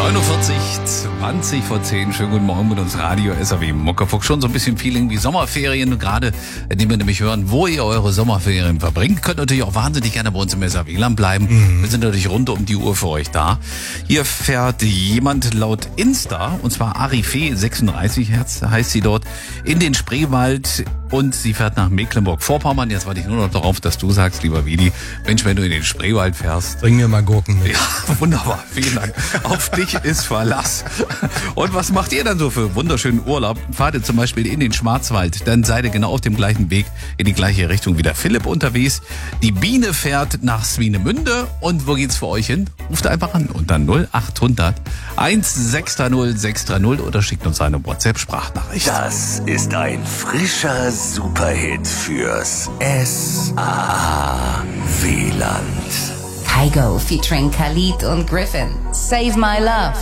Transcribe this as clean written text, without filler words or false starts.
20 vor 10. Schönen guten Morgen mit uns Radio SAW Muckefuck. Schon so ein bisschen Feeling wie Sommerferien. Und gerade, indem wir nämlich hören, wo ihr eure Sommerferien verbringt, könnt natürlich auch wahnsinnig gerne bei uns im SAW-Land bleiben. Wir sind natürlich rund um die Uhr für euch da. Hier fährt jemand laut Insta, und zwar Arife36 heißt sie dort, in den Spreewald. Und sie fährt nach Mecklenburg-Vorpommern. Jetzt warte ich nur noch darauf, dass du sagst, lieber Vidi, Mensch, wenn du in den Spreewald fährst. Bring mir mal Gurken mit. Ja, wunderbar. Vielen Dank. Auf dich ist Verlass. Und was macht ihr dann so für wunderschönen Urlaub? Fahrt ihr zum Beispiel in den Schwarzwald, dann seid ihr genau auf dem gleichen Weg in die gleiche Richtung wie der Philipp unterwegs. Die Biene fährt nach Swinemünde. Und wo geht's für euch hin? Ruft einfach an und dann 0800 1630 630 oder schickt uns eine WhatsApp-Sprachnachricht. Das ist ein frischer Superhit fürs SAW-Land. Kygo featuring Khalid und Griffin. Save My Love.